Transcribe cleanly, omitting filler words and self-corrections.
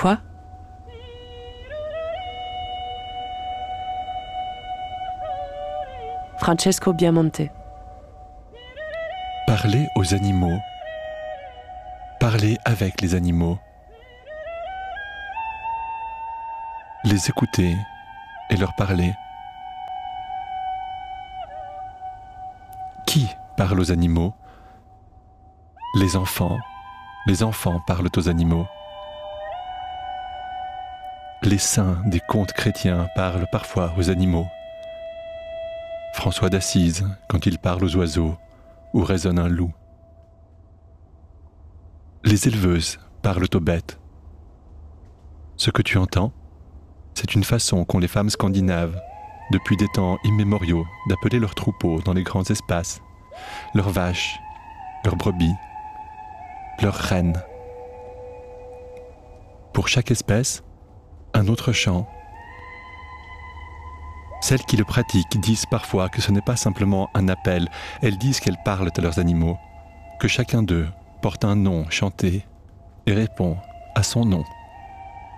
fois, Francesco Biamonte. Parler aux animaux. Parler avec les animaux. Les écouter et leur parler. Qui parle aux animaux? Les enfants. Les enfants parlent aux animaux. Les saints des contes chrétiens parlent parfois aux animaux. François d'Assise, quand il parle aux oiseaux, où résonne un loup. Les éleveuses parlent aux bêtes. Ce que tu entends, c'est une façon qu'ont les femmes scandinaves, depuis des temps immémoriaux, d'appeler leurs troupeaux dans les grands espaces, leurs vaches, leurs brebis, leurs rennes. Pour chaque espèce, un autre chant. Celles qui le pratiquent disent parfois que ce n'est pas simplement un appel, elles disent qu'elles parlent à leurs animaux, que chacun d'eux porte un nom chanté et répond à son nom.